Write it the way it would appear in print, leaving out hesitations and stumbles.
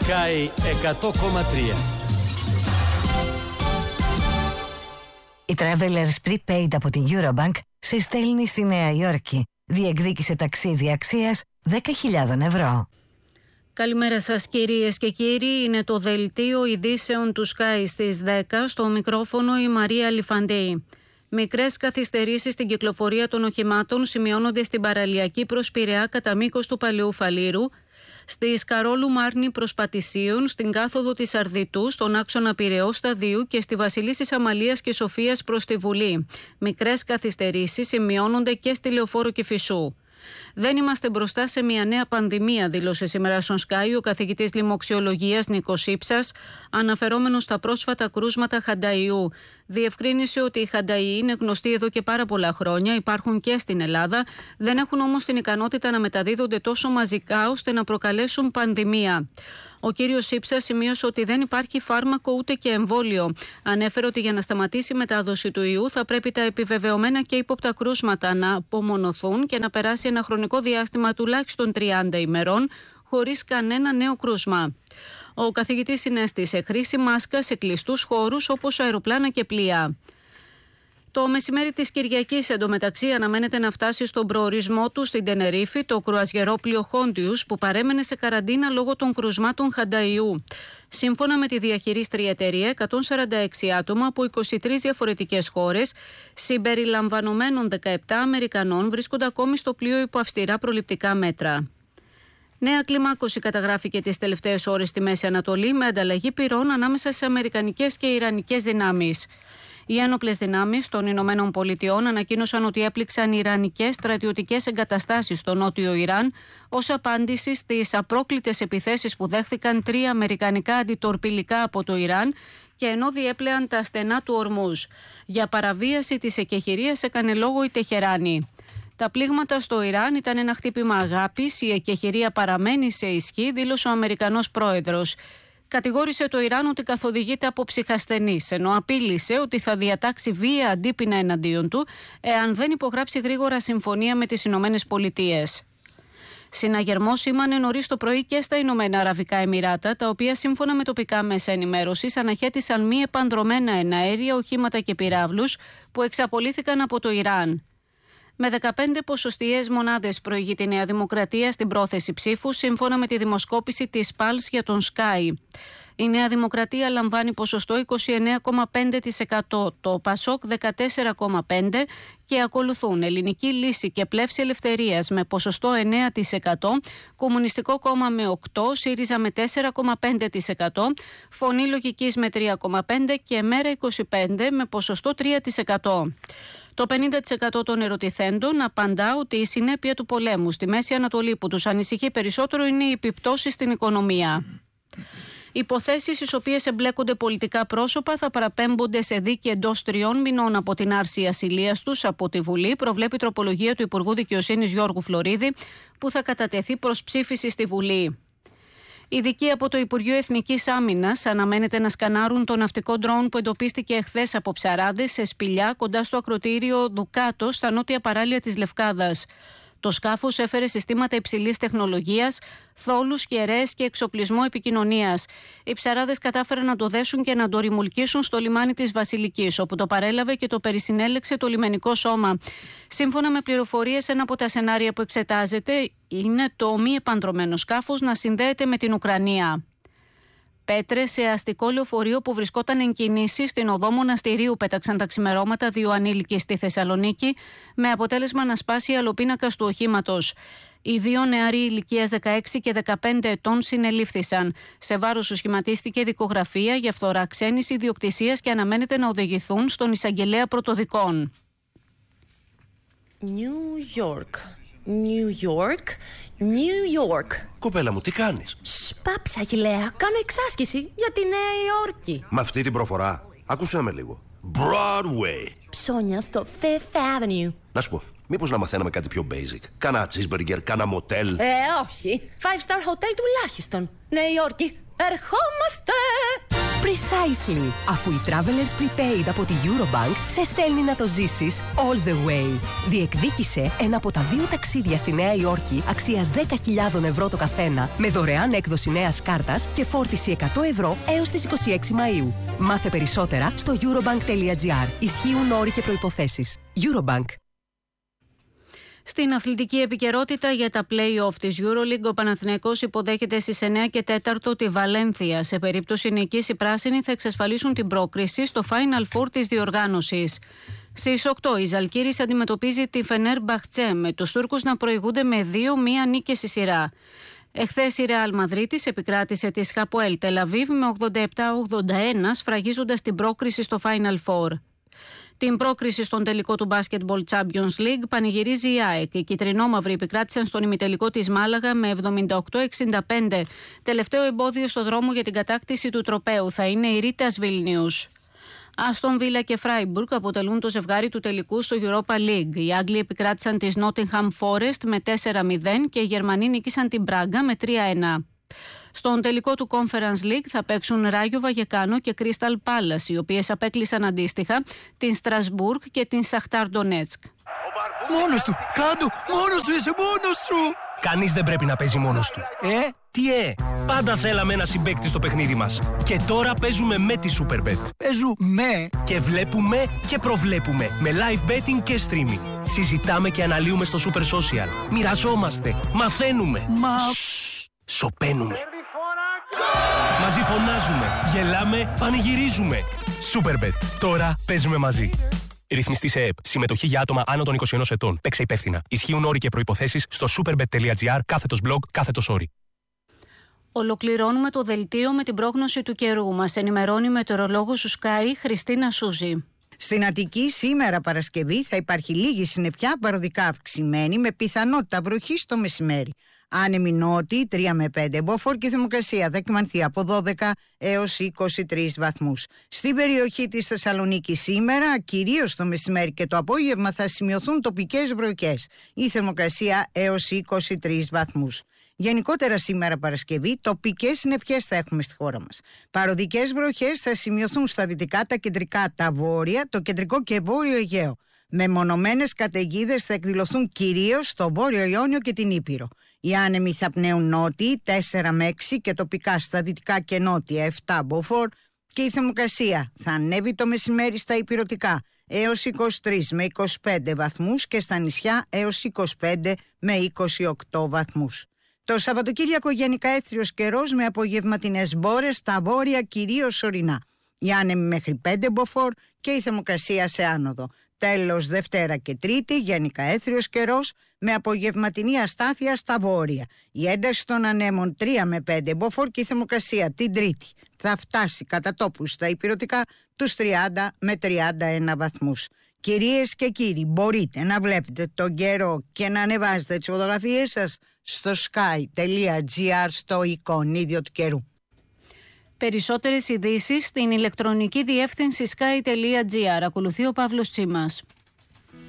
Sky 100,3. Η Travelers Prepaid από την Eurobank σε στέλνει στη Νέα Υόρκη. Διεκδίκησε ταξίδι αξίας 10.000 ευρώ. Καλημέρα σας κυρίες και κύριοι, είναι το δελτίο ειδήσεων του Sky στις 10, στο μικρόφωνο η Μαρία Λιφαντέη. Μικρές καθυστερήσεις στην κυκλοφορία των οχημάτων σημειώνονται στην παραλιακή προς Πειραιά κατά μήκος του Παλαιού Φαλήρου, στη Σκαρόλου Μάρνη προς Πατησίων, στην κάθοδο της Αρδιτού, στον άξονα Πειραιώς Σταδίου και στη Βασιλίσσης Αμαλίας και Σοφίας προς τη Βουλή. Μικρές καθυστερήσεις σημειώνονται και στη Λεωφόρο Κηφισού. Δεν είμαστε μπροστά σε μια νέα πανδημία, δήλωσε σήμερα στον Sky ο καθηγητής λοιμοξιολογίας Νίκος Ήψας, αναφερόμενος στα πρόσφατα κρούσματα χανταϊού. Διευκρίνησε ότι οι χανταϊοί είναι γνωστοί εδώ και πάρα πολλά χρόνια, υπάρχουν και στην Ελλάδα, δεν έχουν όμως την ικανότητα να μεταδίδονται τόσο μαζικά ώστε να προκαλέσουν πανδημία. Ο κύριος Ήψας σημείωσε ότι δεν υπάρχει φάρμακο ούτε και εμβόλιο. Ανέφερε ότι για να σταματήσει η μετάδοση του ιού θα πρέπει τα επιβεβαιωμένα και ύποπτα κρούσματα να απομονωθούν και να περάσει ένα χρονικό διάστημα τουλάχιστον 30 ημερών χωρίς κανένα νέο κρούσμα. Ο καθηγητής συνέστησε χρήση μάσκα σε κλειστούς χώρους όπως αεροπλάνα και πλοία. Το μεσημέρι της Κυριακής εντωμεταξύ αναμένεται να φτάσει στον προορισμό του στην Τενερίφη το κρουαζιερόπλοιο Χόντιους που παρέμενε σε καραντίνα λόγω των κρουσμάτων χανταϊού. Σύμφωνα με τη διαχειρίστρια εταιρεία, 146 άτομα από 23 διαφορετικές χώρες, συμπεριλαμβανομένων 17 Αμερικανών, βρίσκονται ακόμη στο πλοίο υπό αυστηρά προληπτικά μέτρα. Νέα κλιμάκωση καταγράφηκε τις τελευταίες ώρες στη Μέση Ανατολή με ανταλλαγή πυρών ανάμεσα σε αμερικανικές και ιρανικές δυνάμεις. Οι ένοπλες δυνάμεις των Ηνωμένων Πολιτειών ανακοίνωσαν ότι έπληξαν ιρανικές στρατιωτικές εγκαταστάσεις στο νότιο Ιράν ως απάντηση στις απρόκλητες επιθέσεις που δέχθηκαν 3 αμερικανικά αντιτορπιλικά από το Ιράν και ενώ διέπλεαν τα στενά του Ορμούζ. Για παραβίαση της εκεχηρίας έκανε λόγο η Τεχεράνη. Τα πλήγματα στο Ιράν ήταν ένα χτύπημα αγάπης, η εκεχηρία παραμένει σε ισχύ, δήλωσε ο Αμερικανός πρόεδρος. Κατηγόρησε το Ιράν ότι καθοδηγείται από ψυχασθενείς, ενώ απείλησε ότι θα διατάξει βία αντίπεινα εναντίον του εάν δεν υπογράψει γρήγορα συμφωνία με τις Ηνωμένες Πολιτείες. Συναγερμό σήμανε νωρίς το πρωί και στα Ηνωμένα Αραβικά Εμιράτα, τα οποία σύμφωνα με τοπικά μέσα ενημέρωσης αναχέτησαν μη επανδρομένα εναέρια, οχήματα και πυράβλους που εξαπολύθηκαν από το Ιράν. Με 15 ποσοστιαίες μονάδες προηγεί η Νέα Δημοκρατία στην πρόθεση ψήφου, σύμφωνα με τη δημοσκόπηση της Pulse για τον Sky. Η Νέα Δημοκρατία λαμβάνει ποσοστό 29,5%, το Πασόκ 14,5% και ακολουθούν Ελληνική Λύση και Πλεύση Ελευθερίας με ποσοστό 9%, Κομμουνιστικό Κόμμα με 8%, ΣΥΡΙΖΑ με 4,5%, Φωνή Λογικής με 3,5% και Μέρα 25% με ποσοστό 3%. Το 50% των ερωτηθέντων απαντά ότι η συνέπεια του πολέμου στη Μέση Ανατολή που τους ανησυχεί περισσότερο είναι οι επιπτώσεις στην οικονομία. Υποθέσεις στις οποίες εμπλέκονται πολιτικά πρόσωπα θα παραπέμπονται σε δίκη εντός 3 μηνών από την άρση ασυλίας τους από τη Βουλή, προβλέπει τροπολογία του Υπουργού Δικαιοσύνης Γιώργου Φλωρίδη που θα κατατεθεί προς ψήφιση στη Βουλή. Ειδικοί από το Υπουργείο Εθνικής Άμυνας αναμένεται να σκανάρουν το ναυτικό ντρόουν που εντοπίστηκε εχθές από ψαράδες σε σπηλιά κοντά στο ακροτήριο Δουκάτο στα νότια παράλια της Λευκάδας. Το σκάφος έφερε συστήματα υψηλής τεχνολογίας, θόλους, κεραίες και εξοπλισμό επικοινωνίας. Οι ψαράδες κατάφεραν να το δέσουν και να το ρημουλκίσουν στο λιμάνι της Βασιλικής, όπου το παρέλαβε και το περισυνέλεξε το λιμενικό σώμα. Σύμφωνα με πληροφορίες, ένα από τα σενάρια που εξετάζεται είναι το μη επανδρωμένο σκάφος να συνδέεται με την Ουκρανία. Πέτρες σε αστικό λεωφορείο που βρισκόταν εν κινήσει στην οδό Μοναστηρίου πέταξαν τα ξημερώματα 2 ανήλικοι στη Θεσσαλονίκη, με αποτέλεσμα να σπάσει η αλοπίνακας του οχήματος. Οι 2 νεαροί ηλικίας 16 και 15 ετών συνελήφθησαν. Σε βάρος τους σχηματίστηκε δικογραφία για φθορά ξένης ιδιοκτησίας και αναμένεται να οδηγηθούν στον εισαγγελέα πρωτοδικών. New York. New York. New York. Κοπέλα μου, τι κάνεις? Πάψα, Αχιλλέα. Κάνω εξάσκηση για τη Νέα Υόρκη. Με αυτή την προφορά, άκουσέ με λίγο. Broadway. Ψώνια στο Fifth Avenue. Να σου πω, μήπως να μαθαίναμε κάτι πιο basic? Κάνα cheeseburger, κάνα μοτέλ. Όχι. 5-star hotel τουλάχιστον. Νέα Υόρκη. Ερχόμαστε! Precisely. Αφού η Travelers Prepaid από τη Eurobank σε στέλνει να το ζήσεις all the way. Διεκδίκησε ένα από τα 2 ταξίδια στη Νέα Υόρκη αξίας 10.000 ευρώ το καθένα, με δωρεάν έκδοση νέας κάρτας και φόρτιση 100 ευρώ έως τις 26 Μαΐου. Μάθε περισσότερα στο eurobank.gr. Ισχύουν όροι και προϋποθέσεις. Eurobank. Στην αθλητική επικαιρότητα για τα play-off της EuroLeague, ο Παναθηναϊκός υποδέχεται στις 9 και 4 τη Βαλένθια. Σε περίπτωση νικής, οι πράσινοι θα εξασφαλίσουν την πρόκριση στο Final Four της διοργάνωσης. Στις 8 η Ζαλγκύρης αντιμετωπίζει τη Φενέρμπαχτσε, με τους Τούρκους να προηγούνται με 2-1 νίκες στη σειρά. Εχθές η Ρεάλ Μαδρίτης επικράτησε τη Χαποέλ Τελαβίβ με 87-81, σφραγίζοντας την πρόκριση στο Final Four. Την πρόκριση στον τελικό του Basketball Champions League πανηγυρίζει η ΑΕΚ. Οι κυτρινόμαυροι επικράτησαν στον ημιτελικό της Μάλαγα με 78-65. Τελευταίο εμπόδιο στο δρόμο για την κατάκτηση του τροπαίου θα είναι η Ρίτας Βιλνίους. Άστον Βίλα και Φράιμπουργκ αποτελούν το ζευγάρι του τελικού στο Europa League. Οι Άγγλοι επικράτησαν της Nottingham Forest με 4-0 και οι Γερμανοί νίκησαν την Μπράγκα με 3-1. Στον τελικό του Conference League θα παίξουν Ράγιο Βαγεκάνο και Crystal Palace, οι οποίες απέκλεισαν αντίστοιχα την Στρασβούργκ και την Σαχτάρ Ντονέτσκ. Μόνος του! Κάντο! Μόνος του! Είσαι μόνος σου! Κανείς δεν πρέπει να παίζει μόνος του. Τι πάντα θέλαμε ένα συμπαίκτη στο παιχνίδι μας. Και τώρα παίζουμε με τη Superbet. Παίζουμε! Και βλέπουμε και προβλέπουμε με live betting και streaming. Συζητάμε και αναλύουμε στο Super Social. Μοιραζόμαστε, μαθαίνουμε. Σωπαίνουμε. Μαζί φωνάζουμε, γελάμε, πανηγυρίζουμε. Superbet. Τώρα παίζουμε μαζί. Ρυθμιστή σε ΕΕΠ. Συμμετοχή για άτομα άνω των 21 ετών. Παίξε υπεύθυνα. Ισχύουν όροι και προϋποθέσεις στο superbet.gr/blog/όροι. Ολοκληρώνουμε το δελτίο με την πρόγνωση του καιρού. Μας ενημερώνει η μετεωρολόγος του Sky, Χριστίνα Σούζη. Στην Αττική σήμερα Παρασκευή θα υπάρχει λίγη συννεφιά, παροδικά αυξημένη, με πιθανότητα βροχής το μεσημέρι. Άνεμη νότη 3 με 5 μποφόρ και θερμοκρασία θα κυμανθεί από 12 έως 23 βαθμούς. Στην περιοχή της Θεσσαλονίκης σήμερα, κυρίως το μεσημέρι και το απόγευμα, θα σημειωθούν τοπικές βροχές. Η θερμοκρασία έως 23 βαθμούς. Γενικότερα σήμερα Παρασκευή, τοπικές συννεφιές θα έχουμε στη χώρα μας. Παροδικές βροχές θα σημειωθούν στα δυτικά, τα κεντρικά, τα βόρεια, το κεντρικό και βόρειο Αιγαίο. Μεμονωμένες καταιγίδες θα εκδηλωθούν κυρίως στο βόρειο Ιόνιο και την Ήπειρο. Οι άνεμοι θα πνέουν νότιοι 4 με 6 και τοπικά στα δυτικά και νότια 7 μποφόρ και η θερμοκρασία θα ανέβει το μεσημέρι στα ηπειρωτικά έως 23 με 25 βαθμούς και στα νησιά έως 25 με 28 βαθμούς. Το Σαββατοκύριακο γενικά έθριος καιρός με απογευματινές μπόρες στα βόρεια κυρίως ορεινά. Οι άνεμοι μέχρι 5 μποφόρ και η θερμοκρασία σε άνοδο. Τέλος Δευτέρα και Τρίτη γενικά έθριος καιρός με απογευματινή αστάθεια στα βόρεια. Η ένταση των ανέμων 3 με 5 μποφόρ και η θερμοκρασία την Τρίτη θα φτάσει κατά τόπους στα ηπειρωτικά τους 30 με 31 βαθμούς. Κυρίες και κύριοι, μπορείτε να βλέπετε τον καιρό και να ανεβάζετε τις φωτογραφίες σας στο sky.gr στο εικονίδιο του καιρού. Περισσότερες ειδήσεις στην ηλεκτρονική διεύθυνση sky.gr. Ακολουθεί ο Παύλος Τσίμας.